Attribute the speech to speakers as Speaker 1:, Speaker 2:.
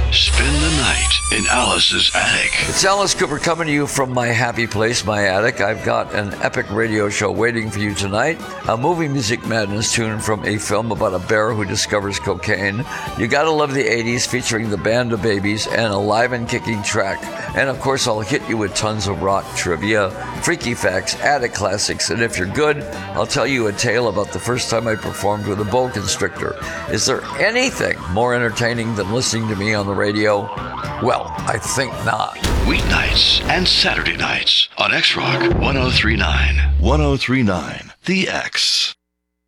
Speaker 1: Spend the night in Alice's attic.
Speaker 2: It's Alice Cooper coming to you from my happy place, my attic. I've got an epic radio show waiting for you tonight. A movie music madness tune from a film about a bear who discovers cocaine. You gotta love the 80s, featuring the Band of Babies and a live and kicking track. And of course, I'll hit you with tons of rock trivia, freaky facts, attic classics, and if you're good, I'll tell you a tale about the first time I performed with a boa constrictor. Is there anything more entertaining than listening to me on the radio? Well, I think not.
Speaker 1: Weeknights and Saturday nights on X-Rock 1039. 1039 The X.